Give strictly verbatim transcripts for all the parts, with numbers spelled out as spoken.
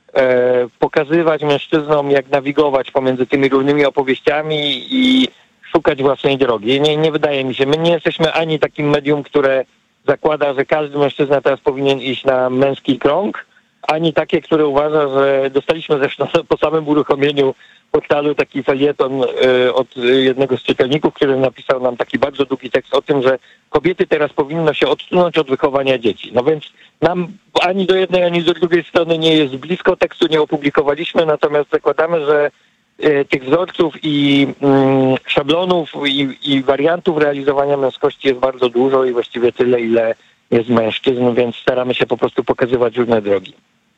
e, pokazywać mężczyznom, jak nawigować pomiędzy tymi różnymi opowieściami i szukać własnej drogi. Nie, nie wydaje mi się. My nie jesteśmy ani takim medium, które zakłada, że każdy mężczyzna teraz powinien iść na męski krąg, ani takie, które uważa, że dostaliśmy zresztą po samym uruchomieniu portalu taki felieton y, od jednego z czytelników, który napisał nam taki bardzo długi tekst o tym, że kobiety teraz powinno się odsunąć od wychowania dzieci. No więc nam ani do jednej, ani do drugiej strony nie jest blisko, tekstu nie opublikowaliśmy, natomiast zakładamy, że y, tych wzorców i y, szablonów i, i wariantów realizowania męskości jest bardzo dużo i właściwie tyle, ile jest mężczyzn, więc staramy się po prostu pokazywać różne drogi.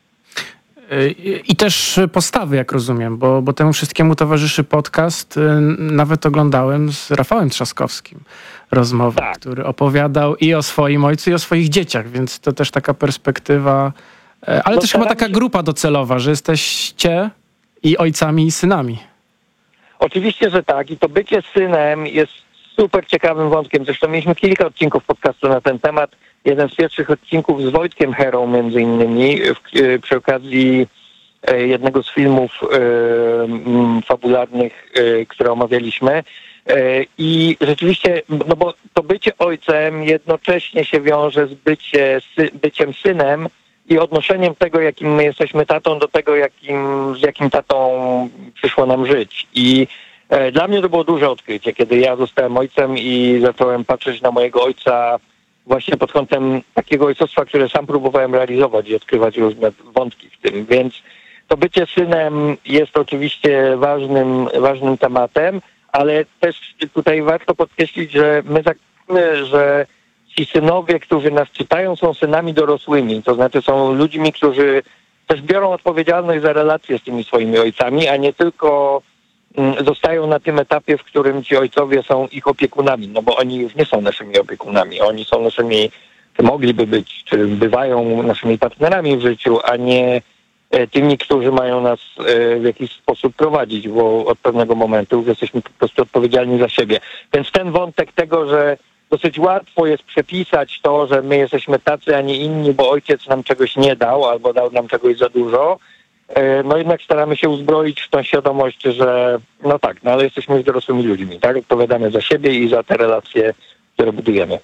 I też postawy, jak rozumiem, bo, bo temu wszystkiemu towarzyszy podcast. Nawet oglądałem z Rafałem Trzaskowskim rozmowę, tak, który opowiadał i o swoim ojcu, i o swoich dzieciach, więc to też taka perspektywa, ale no też chyba taka się... grupa docelowa, że jesteście i ojcami, i synami. Oczywiście, że tak. I to bycie synem jest super ciekawym wątkiem. Zresztą mieliśmy kilka odcinków podcastu na ten temat. Jeden z pierwszych odcinków z Wojtkiem Herą między innymi w, przy okazji jednego z filmów e, fabularnych, e, które omawialiśmy. E, I rzeczywiście, no bo to bycie ojcem jednocześnie się wiąże z bycie, sy, byciem synem i odnoszeniem tego, jakim my jesteśmy tatą, do tego, jakim, z jakim tatą przyszło nam żyć. I e, dla mnie to było duże odkrycie, kiedy ja zostałem ojcem i zacząłem patrzeć na mojego ojca właśnie pod kątem takiego ojcostwa, które sam próbowałem realizować i odkrywać różne wątki w tym. Więc to bycie synem jest oczywiście ważnym, ważnym tematem, ale też tutaj warto podkreślić, że my zakładamy, że ci synowie, którzy nas czytają, są synami dorosłymi. To znaczy są ludźmi, którzy też biorą odpowiedzialność za relacje z tymi swoimi ojcami, a nie tylko zostają na tym etapie, w którym ci ojcowie są ich opiekunami, no bo oni już nie są naszymi opiekunami, oni są naszymi, czy mogliby być, czy bywają naszymi partnerami w życiu, a nie tymi, którzy mają nas w jakiś sposób prowadzić, bo od pewnego momentu już jesteśmy po prostu odpowiedzialni za siebie. Więc ten wątek tego, że dosyć łatwo jest przepisać to, że my jesteśmy tacy, a nie inni, bo ojciec nam czegoś nie dał albo dał nam czegoś za dużo, no jednak staramy się uzbroić w tą świadomość, że no tak, no ale jesteśmy już dorosłymi ludźmi, tak? Odpowiadamy za siebie i za te relacje, które budujemy.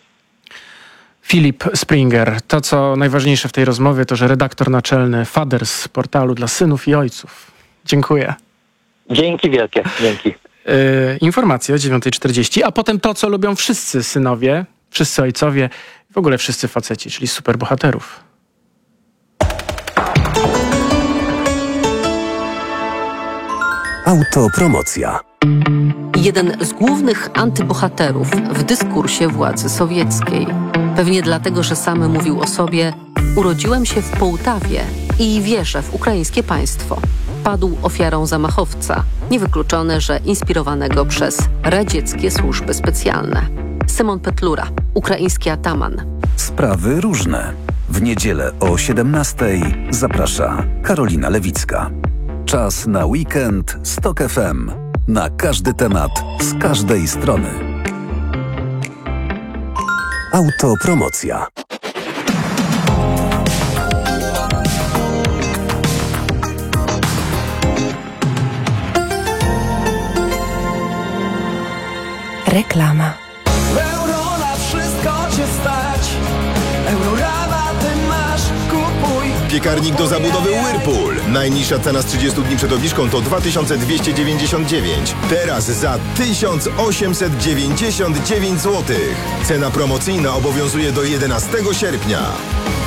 Filip Springer, to co najważniejsze w tej rozmowie, to że redaktor naczelny Fathers, portalu dla synów i ojców. Dziękuję. Dzięki wielkie, dzięki. Yy, informacje o dziewiąta czterdzieści, a potem to, co lubią wszyscy synowie, wszyscy ojcowie, w ogóle wszyscy faceci, czyli superbohaterów. Autopromocja. Jeden z głównych antybohaterów w dyskursie władzy sowieckiej. Pewnie dlatego, że sam mówił o sobie: urodziłem się w Połtawie i wierzę w ukraińskie państwo. Padł ofiarą zamachowca, niewykluczone, że inspirowanego przez radzieckie służby specjalne. Szymon Petlura, ukraiński ataman. Sprawy różne. W niedzielę o siedemnastej zaprasza Karolina Lewicka. Czas na weekend z Tok F M. Na każdy temat, z każdej strony. Autopromocja. Reklama. Euro na wszystko cię stać. Eurorama ty masz, kupuj. Piekarnik do zabudowy Whirlpool. Najniższa cena z trzydziestu dni przed obniżką to dwa tysiące dwieście dziewięćdziesiąt dziewięć. Teraz za tysiąc osiemset dziewięćdziesiąt dziewięć złotych. Cena promocyjna obowiązuje do jedenastego sierpnia.